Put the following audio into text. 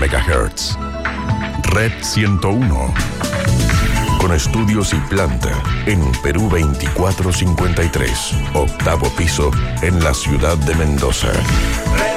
MHz. Red 101. Con estudios y planta en Perú 2453, octavo piso, en la ciudad de Mendoza.